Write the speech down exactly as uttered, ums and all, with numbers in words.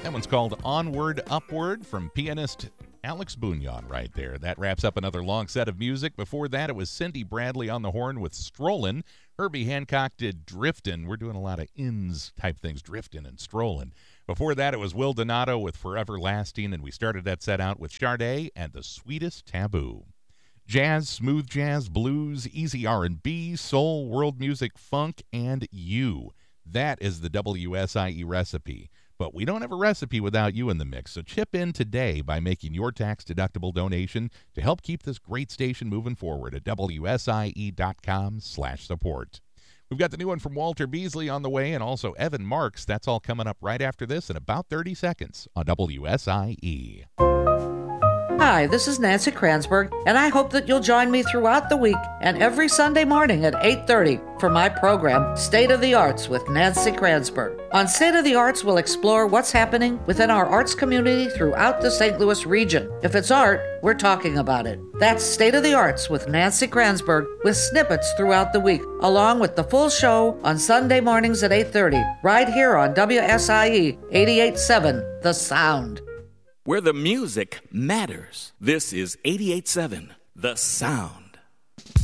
That one's called Onward, Upward from pianist Alex Bunyan right there. That wraps up another long set of music. Before that, it was Cindy Bradley on the horn with Strollin'. Herbie Hancock did Driftin'. We're doing a lot of ins type things, driftin' and strollin'. Before that, it was Will Donato with Forever Lasting, and we started that set out with Sade and The Sweetest Taboo. Jazz, smooth jazz, blues, easy R and B, soul, world music, funk, and you. That is the W S I E recipe. But we don't have a recipe without you in the mix, so chip in today by making your tax-deductible donation to help keep this great station moving forward at W S I E dot com slash support. We've got the new one from Walter Beasley on the way, and also Evan Marks. That's all coming up right after this in about thirty seconds on W S I E. Hi, this is Nancy Kransberg, and I hope that you'll join me throughout the week and every Sunday morning at eight thirty for my program, State of the Arts with Nancy Kransberg. On State of the Arts, we'll explore what's happening within our arts community throughout the Saint Louis region. If it's art, we're talking about it. That's State of the Arts with Nancy Kransberg, with snippets throughout the week, along with the full show on Sunday mornings at eight thirty, right here on W S I E eighty-eight point seven, The Sound. Where the music matters. This is eighty-eight point seven, The Sound.